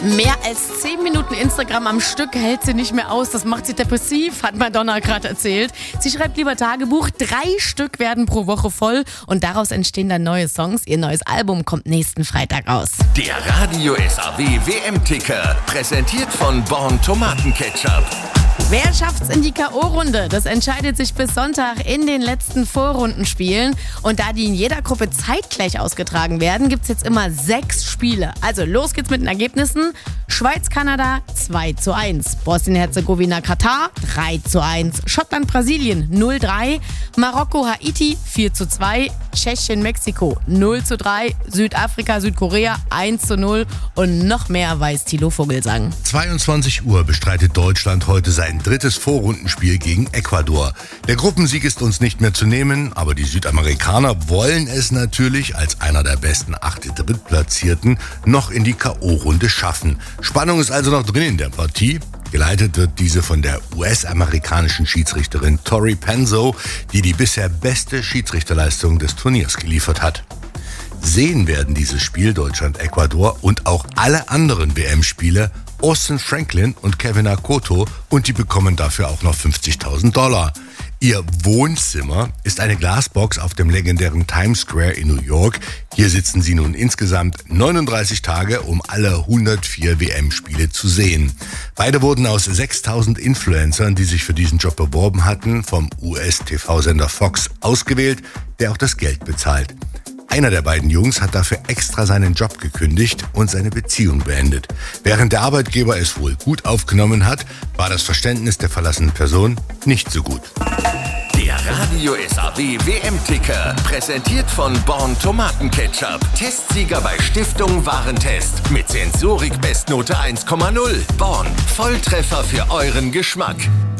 Mehr als 10 Minuten Instagram am Stück hält sie nicht mehr aus. Das macht sie depressiv, hat Madonna gerade erzählt. Sie schreibt lieber Tagebuch. 3 Stück werden pro Woche voll und daraus entstehen dann neue Songs. Ihr neues Album kommt nächsten Freitag raus. Der Radio SAW WM-Ticker, präsentiert von Born Tomatenketchup. Wer schafft's in die K.O.-Runde? Das entscheidet sich bis Sonntag in den letzten Vorrundenspielen. Und da die in jeder Gruppe zeitgleich ausgetragen werden, gibt's jetzt immer 6 Spiele. Also los geht's mit den Ergebnissen. Schweiz-Kanada 2:1, Bosnien-Herzegowina-Katar 3:1, Schottland-Brasilien 0:3, Marokko-Haiti 4:2, Tschechien-Mexiko 0:3, Südafrika-Südkorea 1:0 und noch mehr weiß Thilo Vogelsang. 22 Uhr bestreitet Deutschland heute sein 3. Vorrundenspiel gegen Ecuador. Der Gruppensieg ist uns nicht mehr zu nehmen, aber die Südamerikaner wollen es natürlich als einer der besten 8 Drittplatzierten noch in die K.O.-Runde schaffen. Spannung ist also noch drin in der Partie. Geleitet wird diese von der US-amerikanischen Schiedsrichterin Tori Penzo, die die bisher beste Schiedsrichterleistung des Turniers geliefert hat. Sehen werden dieses Spiel Deutschland-Ecuador und auch alle anderen WM-Spiele Austin Franklin und Kevin Akoto und die bekommen dafür auch noch $50.000. Ihr Wohnzimmer ist eine Glasbox auf dem legendären Times Square in New York. Hier sitzen sie nun insgesamt 39 Tage, um alle 104 WM-Spiele zu sehen. Beide wurden aus 6.000 Influencern, die sich für diesen Job beworben hatten, vom US-TV-Sender Fox ausgewählt, der auch das Geld bezahlt. Einer der beiden Jungs hat dafür extra seinen Job gekündigt und seine Beziehung beendet. Während der Arbeitgeber es wohl gut aufgenommen hat, war das Verständnis der verlassenen Person nicht so gut. Der Radio SAW WM-Ticker, präsentiert von Born Tomatenketchup. Testsieger bei Stiftung Warentest. Mit Sensorik Bestnote 1,0. Born, Volltreffer für euren Geschmack.